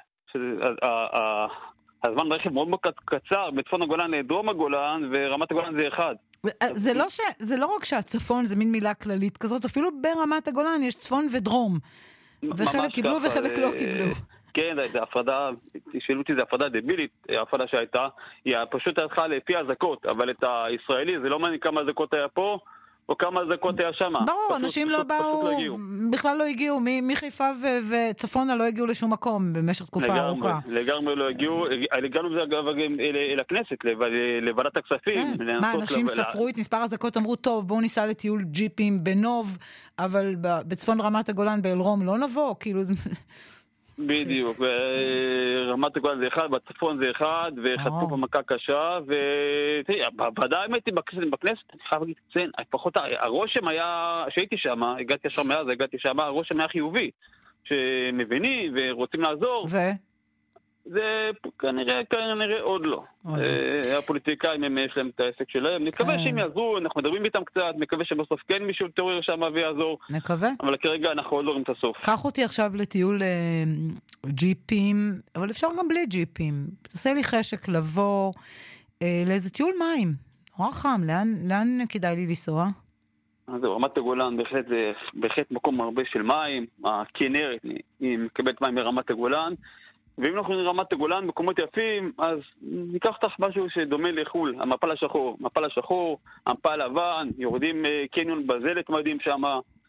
הזמן ברכב מאוד מאוד קצר בצפון הגולן לדרום הגולן, ורמת הגולן זה אחד. זה לא, ש... זה לא רק שהצפון זה מין מילה כללית כזאת, אפילו ברמת הגולן יש צפון ודרום. וחלק קיבלו וחלק לא קיבלו. כן, זה הפרדה, תשאלו אותי, זה הפרדה דבילית, הפרדה שהייתה, היא פשוט הלכה לפי הזקות, אבל את הישראלי, זה לא מעניין כמה הזקות היה פה, או כמה הזקות היה שם. ברור, אנשים לא באו, בכלל לא הגיעו, מחיפה וצפונה לא הגיעו לשום מקום במשך תקופה ארוכה. לגמרי לא הגיעו, הגענו לכנסת, לוועדת הכספים. מה, אנשים ספרו את מספר הזקות, אמרו, טוב, בואו ניסע לטיול ג'יפים בנוב, אבל בצפון רמת הגולן באלרום לא נבוא, כאילו... בדיוק, רמת הגולן זה אחד, בצפון זה אחד, וחטפו פה מכה קשה, ותראי, בוועדה האמת היא בכנסת, אני חייב להגיד, לפחות הרושם היה, שהייתי שם, הגעתי שם מאז, הגעתי שם, הרושם היה חיובי, שמבינים ורוצים לעזור. ו? זה כנראה, כנראה עוד לא. הפוליטיקאים הם יש להם את העסק שלהם, נקווה שהם יעזרו, אנחנו מדברים איתם קצת, נקווה שבסוף כן מישהו תעורר שם ויעזור. נקווה. אבל כרגע אנחנו עוד לא רואים את הסוף. קח אותי עכשיו לטיול ג'יפים, אבל אפשר גם בלי ג'יפים. תעשה לי חשק לבוא לאיזה טיול מים. נורא חם, לאן כדאי לי לנסוע? אז רמת הגולן בהחלט זה בהחלט מקום הרבה של מים, הכנרת היא מקבלת מים מרמת הגולן, ואם אנחנו נרמת הגולן, מקומות יפים, אז ניקח תח משהו שדומה לחול, המפל השחור. המפל השחור, המפל הלבן, יורדים קניון בזלת מדהים שם,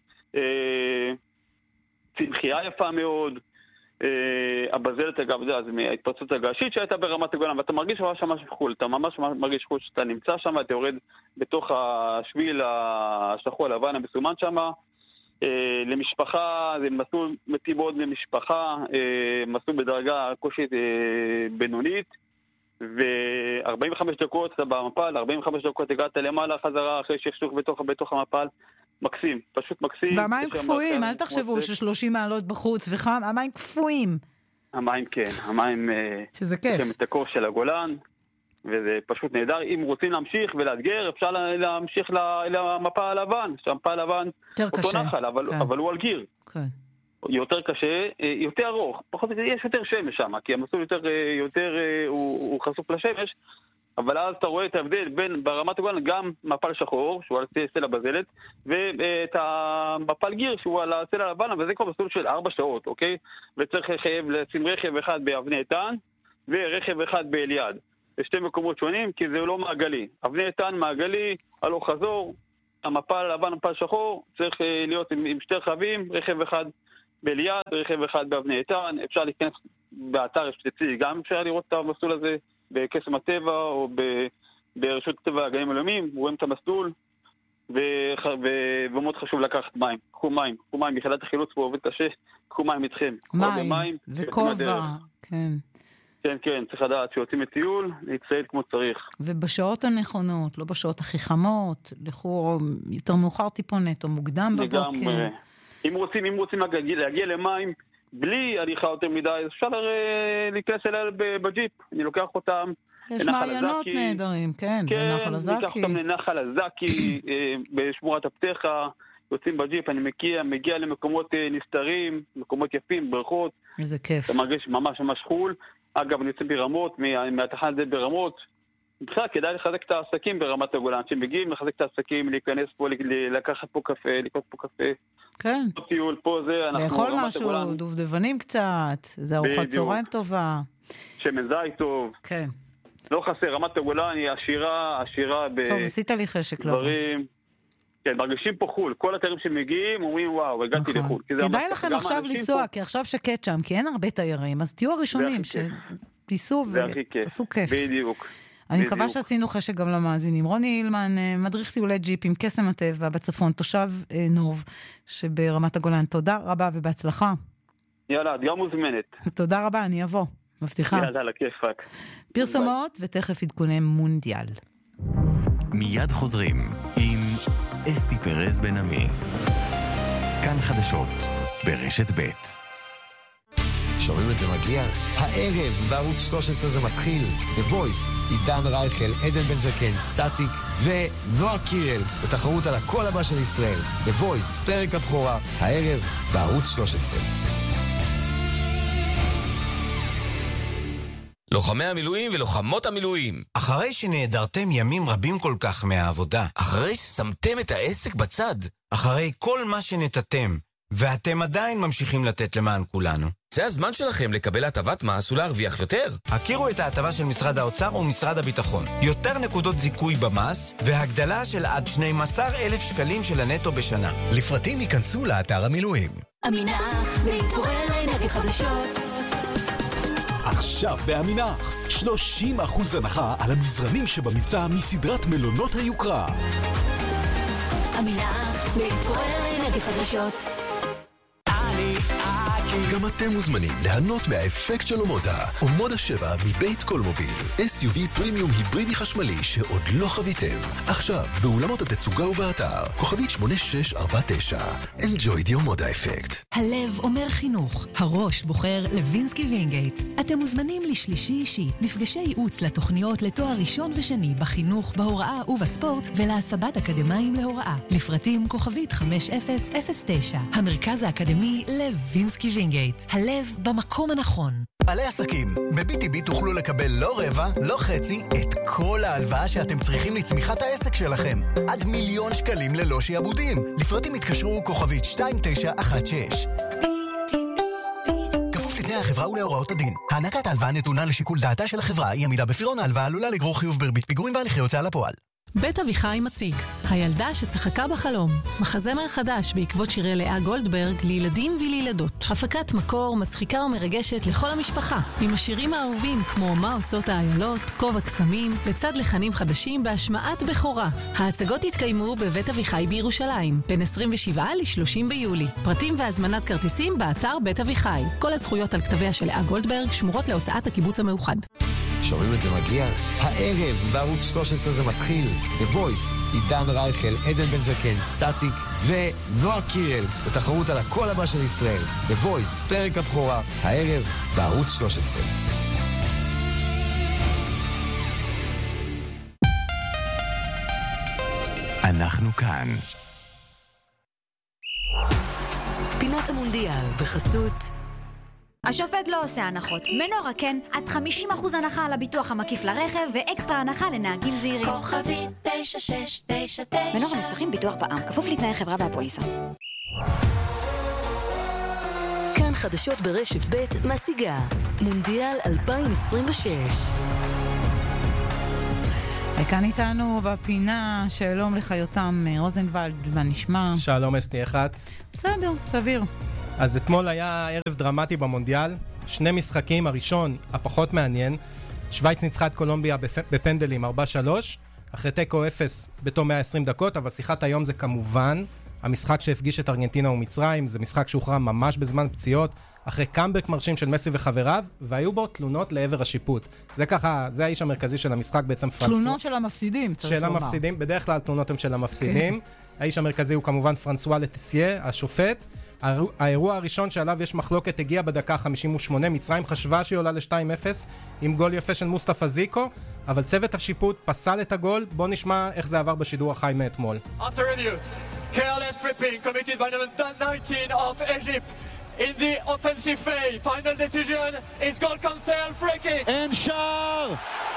צמחייה יפה מאוד, הבזלת אגב, זה מההתפרצות הגעשית שהייתה ברמת הגולן, ואתה מרגיש שם משהו חול, אתה ממש מרגיש חול שאתה נמצא שם, אתה יורד בתוך השביל השחור הלבן המסומן שם, למשפחה, זה מסלול מתאים מאוד למשפחה, מסלול בדרגה קושית בינונית, ו-ארבעים וחמש דקות אתה במפל, ארבעים וחמש דקות הגעת למעלה חזרה אחרי שכשוך בתוך, בתוך המפל, מקסים, פשוט מקסים. והמים קפואים, אל תחשבו ש-שלושים מעלות בחוץ וחם, המים קפואים. המים כן, המים... שזה כיף. את הקור של הגולן, וזה פשוט נהדר. אם רוצים להמשיך ולאתגר, אפשר להמשיך למפה הלבן, שהמפה הלבן אותו נחל, אבל, אבל הוא על גיר. כן. יותר קשה, יותר ארוך, פחות, יש יותר שמש שם, כי המסלול יותר, יותר הוא, הוא חשוף לשמש, אבל אז אתה רואה את ההבדל בין ברמת הגולן גם מפל שחור, שהוא על סלע בזלת, ואת המפל גיר שהוא על הסלע לבן, וזה כבר מסלול של ארבע שעות, אוקיי? וצריך לחייב לשים רכב אחד באבני איתן, ורכב אחד באליעד. זה שתי מקומות שונים, כי זה לא מעגלי. אבני איתן מעגלי, הלוך חזור, המפל לבן, מפל שחור, צריך להיות עם, עם שתי רכבים, רכב אחד באליעד, רכב אחד באבני איתן, אפשר להיכנס באתר שתציא, גם אפשר לראות את המסלול הזה בקסם הטבע או ברשות הטבע הגנים הלאומיים, רואים את המסלול, ומאוד חשוב לקחת מים. קחו מים, קחו מים, יחידת החילוץ פה עובד קשה, קחו מים איתכם. מים וכובע, כן. כן, כן, צריך לדעת שיוצאים לטיול, להצטייד כמו צריך. ובשעות הנכונות, לא בשעות הכי חמות, לכו יותר מאוחר טיפונת או מוקדם בבוקר. אם רוצים, אם רוצים להגיע, להגיע למים, בלי הליכה יותר מדי, אפשר להיכנס אליה בג'יפ. אני לוקח אותם יש מעיינות נהדרים, כן, ונחל הזקי. כן, ניקח אותם לנחל הזקי, בשמורת הפתחה, יוצאים בג'יפ, אני מגיע, מגיע למקומות נסתרים, מקומות יפים, ברכות. איזה כיף. אתה מרגיש ממש ממש חול. אגב, אני יוצא ברמות, מהתחנת זה ברמות. בכלל, כדאי לחזק את העסקים ברמת הגולן. שמגיעים לחזק את העסקים, להיכנס פה, לקחת פה קפה, לקנות פה קפה. כן. פה טיול, פה זה, אנחנו לאכול משהו, דובדבנים קצת, זה ארוחת צהריים טובה. שמן זית טוב. כן. לא חסר, רמת הגולן היא עשירה, עשירה ב... טוב, עשית לי חשק לבוא. דברים. כן, מרגישים פה חול. כל התיירים שמגיעים אומרים, וואו, הגעתי נכון. לחול. כדאי לכם עכשיו לנסוע, פה... כי עכשיו שקט שם, כי אין הרבה תיירים, אז תהיו הראשונים שתיסעו ותעשו כיף. בדיוק. אני מקווה שעשינו חשק גם למאזינים. רוני אילמן, מדריך טיולי ג'יפ עם קסם הטבע בצפון, תושב נוב שברמת הגולן. תודה רבה ובהצלחה. יאללה, את גם מוזמנת. תודה רבה, אני אבוא. מבטיחה. יאללה, לכיפק. פרסומות ותכף עדכוני מונדיאל. מיד חוזרים עם אסתי פרז בן עמי. כאן חדשות ברשת ב'. שומעים את זה מגיע? הערב בערוץ שלוש עשרה זה מתחיל. The Voice, עידן רייכל, עדן בן זקן, סטטיק ונועה קירל בתחרות על הקול הבא של ישראל. The Voice, פרק הבכורה, הערב בערוץ שלוש עשרה. לוחמי המילואים ולוחמות המילואים. אחרי שנעדרתם ימים רבים כל כך מהעבודה. אחרי ששמתם את העסק בצד. אחרי כל מה שנתתם, ואתם עדיין ממשיכים לתת למען כולנו. זה הזמן שלכם לקבל הטבת מס ולהרוויח יותר. הכירו את ההטבה של משרד האוצר ומשרד הביטחון. יותר נקודות זיכוי במס, והגדלה של עד שנים עשר אלף שקלים של הנטו בשנה. לפרטים ייכנסו לאתר המילואים. אמינח, להתעורר לאנרגיות חדשות. עכשיו באמינח, שלושים אחוז הנחה על המזרנים שבמבצע מסדרת מלונות היוקרה. אמינח, להתעורר לאנרגיות חדשות. גם אתם מוזמנים ליהנות מהאפקט של אומודה. אומודה שבע מבית קולמוביל. אס יו וי פרימיום היברידי חשמלי שעוד לא חוויתם. עכשיו, באולמות התצוגה ובאתר. כוכבית שמונה שש ארבע תשע. Enjoy the אומודה אפקט. הלב אומר חינוך. הראש בוחר לוינסקי וינגייט. אתם מוזמנים לשלישי אישי. מפגשי ייעוץ לתוכניות לתואר ראשון ושני בחינוך, בהוראה ובספורט ולהסבת אקדמיים להוראה. לפרטים כוכבית חמש אפס אפס תשע. המרכז האקדמי לוינסקי וינגייט. הלב במקום הנכון. בעלי עסקים, ב-בי טי בי תוכלו לקבל לא רבע, לא חצי, את כל ההלוואה שאתם צריכים לצמיחת העסק שלכם. עד מיליון שקלים ללא שיעבודים. לפרטים התקשרו כוכבית שתיים תשע אחת שש. כפוף לתנאי החברה ולהוראות הדין. הענקת ההלוואה נתונה לשיקול דעתה של החברה, היא עמידה בפירעון ההלוואה עלולה לגרור חיוב בריבית פיגורים והליכי הוצאה לפועל. בית אביחי מציג הילדה שצחקה בחלום, מחזמר חדש בעקבות שירי לאה גולדברג לילדים ולילדות. הפקת מקור מצחיקה ומרגשת לכל המשפחה, עם השירים האהובים כמו מה עושות האיילות, כובע קסמים, לצד לחנים חדשים בהשמעת בכורה. ההצגות יתקיימו בבית אביחי בירושלים בין עשרים ושבעה ל-שלושים ביולי. פרטים והזמנת כרטיסים באתר בית אביחי. כל הזכויות על כתביה של לאה גולדברג שמורות להוצאת הקיבוץ המאוחד. שומעים את זה מגיע? הערב בערוץ שלוש עשרה זה מתחיל. The Voice, עידן רייכל, עדן בן זקן, סטטיק ונועה קירל בתחרות על הקול הבא של ישראל. The Voice, פרק הבכורה, הערב בערוץ שלוש עשרה. אנחנו כאן. פינת המונדיאל בחסות השופט לא עושה הנחות. מנורה כן, עד חמישים אחוז הנחה על הביטוח המקיף לרכב ואקסטרה הנחה לנהגים זהירים. כוכבית תשע שש תשע תשע. מנורה מבטחים ביטוח בע"מ, כפוף לתנאי חברה והפוליסה. כאן חדשות ברשת ב' מציגה מונדיאל אלפיים עשרים ושש. וכאן איתנו בפינה, שלום לחיותם רוזנבלד והנשמע. שלום אסתי, אחת. בסדר, סביר. אז אתמול היה ערב דרמטי במונדיאל, שני משחקים, הראשון הפחות מעניין, שוויץ ניצחה את קולומביה בפנדלים ארבע שלוש, אחרי תיקו אפס בתום מאה ועשרים דקות, אבל שיחת היום זה כמובן המשחק שהפגיש את ארגנטינה ומצרים, זה משחק שהוכרע ממש בזמן פציעות, אחרי קאמבק מרשים של מסי וחבריו, והיו בו תלונות לעבר השיפוט. זה ככה, זה האיש המרכזי של המשחק בעצם פרנסואה. תלונות של המפסידים, צריך של לומר. המפסידים, בדרך כלל תלונות הם של המפסידים. האיש המרכזי הוא כמובן פרנסואה לטיסייה, השופט. האירוע הראשון שעליו יש מחלוקת הגיע בדקה חמישים ושמונה, מצרים חשבה שהיא עולה ל-שתיים אפס עם גול יפה של מוסטפא זיקו, אבל צוות השיפוט פסל את הגול. בוא נשמע איך זה עבר בשידור החי מאתמול. Careless tripping committed by number nineteen of Egypt in the offensive phase. Final decision is goal cancel, free kick. אין שער!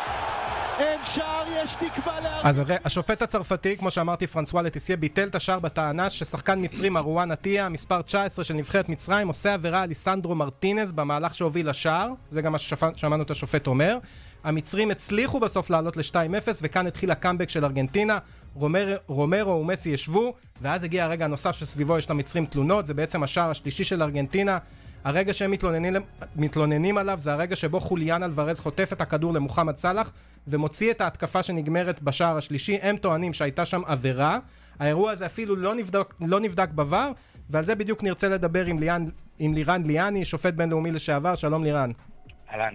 אין שער, יש תקווה לארץ. אז השופט הצרפתי, כמו שאמרתי, פרנסואה לטיסייה, ביטל את השער בטענה ששחקן מצרי מרואן עטיה, מספר תשע עשרה של נבחרת מצרים, עושה עבירה על ליסנדרו מרטינז במהלך שהוביל לשער. זה גם מה ששמענו את השופט אומר. המצרים הצליחו בסוף לעלות ל-שתיים אפס, וכאן התחיל הקאמבק של ארגנטינה. רומר, רומרו ומסי ישבו, ואז הגיע הרגע הנוסף שסביבו יש למצרים תלונות. זה בעצם השער השלישי של ארגנטינה. הרגע שהם מתלוננים, מתלוננים עליו זה הרגע שבו חוליאן אלוורז חוטף את הכדור למוחמד סלאח ומוציא את ההתקפה שנגמרת בשער השלישי. הם טוענים שהייתה שם עבירה. האירוע הזה אפילו לא נבדק, לא נבדק בבר, ועל זה בדיוק נרצה לדבר עם, ליאן, עם לירן ליאני, שופט בינלאומי לשעבר. שלום לירן. אהלן.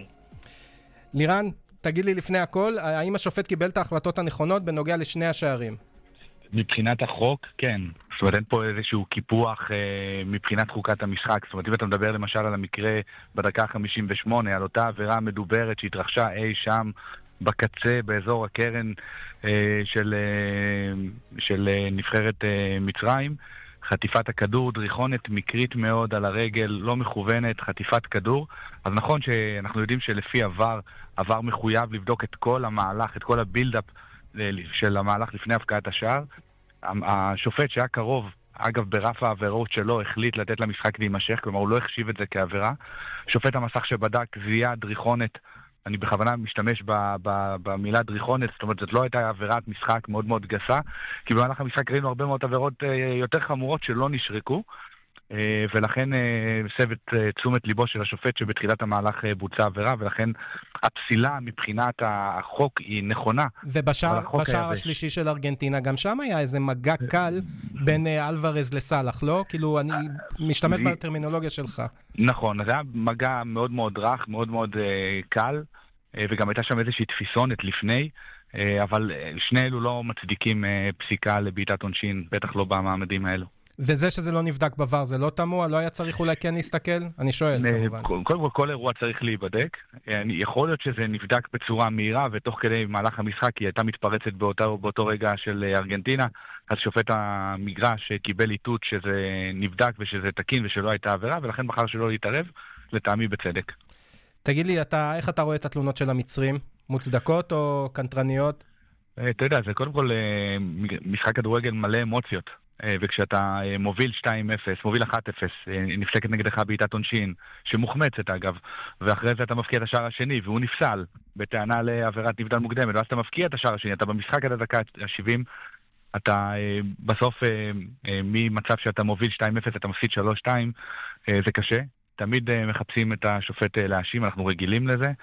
לירן, תגיד לי לפני הכל, האם השופט קיבל את ההחלטות הנכונות בנוגע לשני השערים? מבחינת החוק, כן. זאת אומרת, אין פה איזשהו קיפוח אה, מבחינת חוקת המשחק. זאת אומרת, אם אתה מדבר למשל על המקרה בדקה חמישים ושמונה, על אותה עבירה מדוברת שהתרחשה אי שם בקצה, באזור הקרן אה, של, אה, של אה, נבחרת אה, מצרים, חטיפת הכדור, דריכונת מקרית מאוד על הרגל, לא מכוונת, חטיפת כדור. אז נכון שאנחנו יודעים שלפי עבר, עבר מחויב לבדוק את כל המהלך, את כל הבילדאפ של המהלך לפני הפקעת השער. השופט שהיה קרוב, אגב ברף העבירות שלו, החליט לתת למשחק להימשך, כלומר הוא לא החשיב את זה כעבירה. שופט המסך שבדק זיהה דריכונת, אני בכוונה משתמש ב, ב, במילה דריכונת, זאת אומרת זאת לא הייתה עבירת משחק מאוד מאוד גסה, כי במהלך המשחק ראינו הרבה מאוד עבירות יותר חמורות שלא נשרקו, ולכן סב את תשומת ליבו של השופט שבתחילת המהלך בוצע עבירה, ולכן הפסילה מבחינת החוק היא נכונה. ובשער השלישי של ארגנטינה גם שם היה איזה מגע קל בין אלוורז לסלאח, לא? כאילו אני משתמש בטרמינולוגיה שלך. נכון, זה היה מגע מאוד מאוד רך, מאוד מאוד קל, וגם הייתה שם איזושהי תפיסונת לפני, אבל שני אלו לא מצדיקים פסיקה לבעיטת עונשין, בטח לא במעמדים האלו. וזה שזה לא נבדק בעבר, זה לא תמוה? לא היה צריך אולי כן להסתכל? אני שואל, כמובן. קודם כל, כל אירוע צריך להיבדק. יכול להיות שזה נבדק בצורה מהירה, ותוך כדי מהלך המשחק היא הייתה מתפרצת באותו, באותו רגע של ארגנטינה, אז שופט המגרש קיבל איתות שזה נבדק ושזה תקין ושלא הייתה עבירה, ולכן בחר שלא להתערב, לטעמי בצדק. תגיד לי, אתה, איך אתה רואה את התלונות של המצרים? מוצדקות או קנטרניות? אתה יודע, זה קודם כל משחק כדורגל מלא אמוציות. וכשאתה מוביל שתיים אפס, מוביל אחת אפס, נפסקת נגדך בעיטת עונשין, שמוחמצת אגב, ואחרי זה אתה מפקיע את השער השני, והוא נפסל בטענה לעבירת נבדל מוקדמת, ואז אתה מפקיע את השער השני, אתה במשחק עד הדקה ה-שבעים, אתה בסוף ממצב שאתה מוביל שתיים אפס, אתה מפסיד שלוש שתיים, זה קשה, תמיד מחפשים את השופט להאשים, אנחנו רגילים לזה,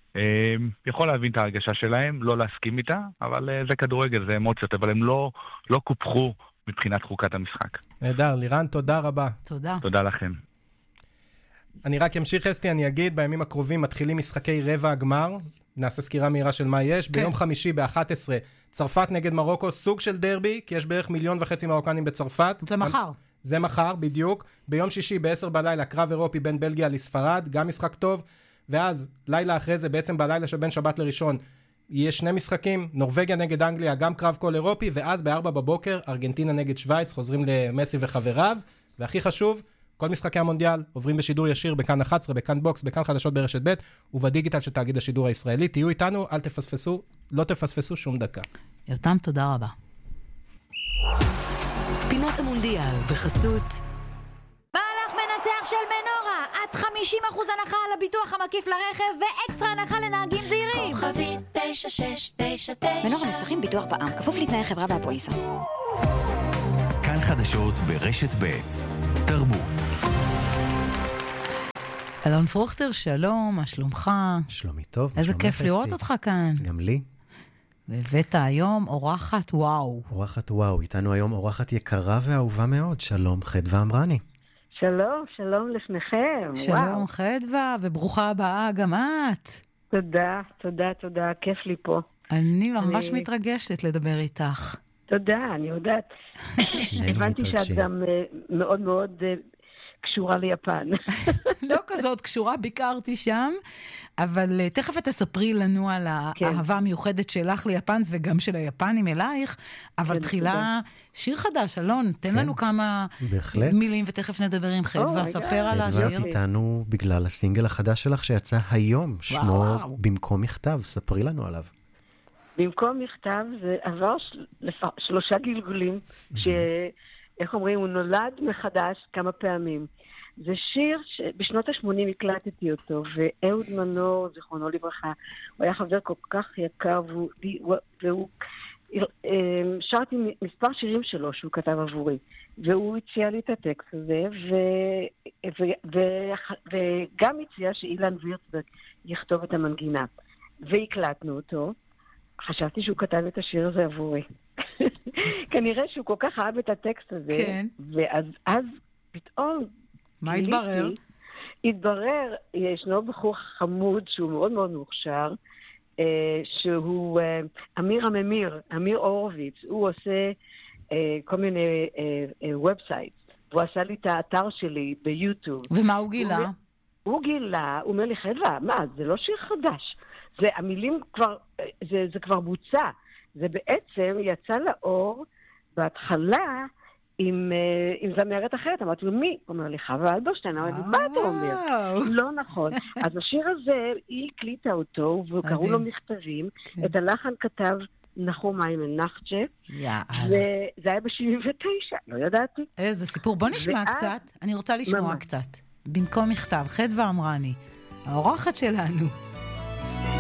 יכול להבין את ההרגשה שלהם, לא להסכים איתה, אבל זה כדורגל, זה אמוציות, אבל הם לא, לא קופחו מבחינת חוקת המשחק. נהדר, לירן, תודה רבה. תודה. תודה לכם. אני רק אמשיך, אסתי, אני אגיד, בימים הקרובים מתחילים משחקי רבע הגמר, נעשה סקירה מהירה של מה יש. כן. ביום חמישי ב-אחת עשרה, צרפת נגד מרוקו, סוג של דרבי, כי יש בערך מיליון וחצי מרוקנים בצרפת. זה מחר. זה מחר, בדיוק. ביום שישי ב-עשר בלילה, קרב אירופי בין בלגיה לספרד, גם משחק טוב. ואז, לילה אחרי זה, בעצם בלילה שבין שבת לראשון, יש שני משחקים, נורווגיה נגד אנגליה, גם קרב כל אירופי, ואז בארבע בבוקר, ארגנטינה נגד שוויץ, חוזרים למסי וחבריו, והכי חשוב, כל משחקי המונדיאל עוברים בשידור ישיר בכאן אחת עשרה, בכאן בוקס, בכאן חדשות ברשת ב' ובדיגיטל של תאגיד השידור הישראלי. תהיו איתנו, אל תפספסו, לא תפספסו שום דקה. יותם, תודה רבה. פינת המונדיאל בחסות מהלך מנצח של מנורה, עד חמישים אחוז הנחה על הביטוח המקיף לרכב ואקסטרה הנחה לנהגים זהירים. כוכבית תשע שש תשע תשע. מנורה מבטחים ביטוח בע"מ, כפוף לתנאי חברה והפוליסה. כאן חדשות ברשת ב' תרבות. אלון פרוכטר, שלום, מה שלומך? שלומי טוב. איזה כיף לראות אותך כאן. גם לי. והבאת היום אורחת וואו. אורחת וואו, איתנו היום אורחת יקרה ואהובה מאוד. שלום, חדווה אמרני. שלום, שלום לשניכם. שלום חדווה, וברוכה הבאה גם את. תודה, תודה, תודה, כיף לי פה. אני ממש אני... מתרגשת לדבר איתך. תודה, אני יודעת. הבנתי שאת גם מאוד מאוד קשורה ליפן. לא כזאת קשורה, ביקרתי שם, אבל תכף את תספרי לנו על האהבה המיוחדת שלך ליפן וגם של היפנים אלייך, אבל תחילה שיר חדש, אלון, תן לנו כמה מילים ותכף נדבר עם חדווה, ספר על השיר. חדווה איתנו בגלל הסינגל החדש שלך שיצא היום, שמו במקום מכתב, ספרי לנו עליו. במקום מכתב זה עבר שלושה גלגולים, שאיך אומרים, הוא נולד מחדש כמה פעמים. זה שיר שבשנות ה-שמונים הקלטתי אותו, ואהוד מנור, זיכרונו לברכה, הוא היה חבר כל כך יקר, והוא שרתי מספר שירים שלו שהוא כתב עבורי, והוא הציע לי את הטקסט הזה, וגם הציע שאילן וירצברג יכתוב את המנגינה, והקלטנו אותו. חשבתי שהוא כתב את השיר הזה עבורי. כנראה שהוא כל כך אהב את הטקסט הזה, כן. ואז אז פתאום... מה התברר? התברר, ישנו בחור חמוד שהוא מאוד מאוד מוכשר, אה, שהוא אה, אמיר הממיר, אמיר אורוביץ, הוא עושה אה, כל מיני אה, אה, ובסייט, והוא עשה לי את האתר שלי ביוטיוב. ומה הוא גילה? הוא, הוא גילה, הוא אומר לי, חדווה, מה, זה לא שיר חדש. זה, המילים כבר, זה, זה כבר בוצע. זה בעצם יצא לאור בהתחלה עם, עם זמרת אחרת. אמרתי לו, מי? הוא אומר לי, חווה אלברשטיין. אמרתי, מה אתה אומר? לא נכון. אז השיר הזה, היא הקליטה אותו, וקראו לו מכתבים. את הלחן כתב נחום איימן נחצ'ה. וזה היה ב-שבעים ותשע, לא ידעתי. איזה סיפור. בוא נשמע קצת. אני רוצה לשמוע קצת. במקום מכתב, חדווה אמרני, האורחת שלנו.